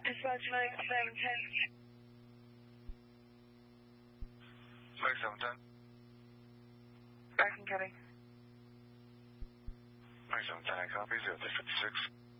Dispatch 9710. 9710. Back and cutting. 9710, copy 0356.